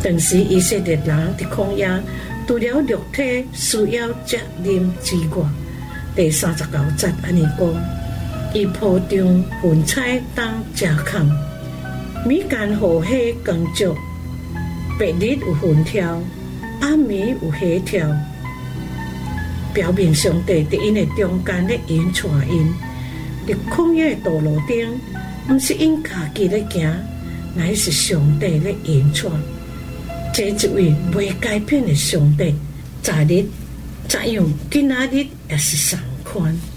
当时以色列人伫曠野，除了肉体需要食啉之外，第39节安尼讲：伊铺张云彩当遮空，米间雨火光照，白日有云跳，暗暝有火跳。表明上帝伫因的中间咧引带因，伫旷野的道路顶，毋是因家己咧行，乃是上帝咧引带。这一位未改变的上帝，昨日、昨样、今仔日也是同款。